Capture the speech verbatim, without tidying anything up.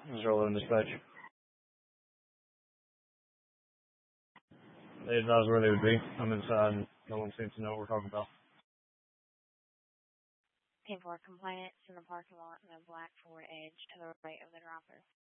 Zero in dispatch. It's not where they would be. I'm inside. No one seems to know what we're talking about. ten four compliance in the parking lot in a black Ford Edge to the right of the dropper.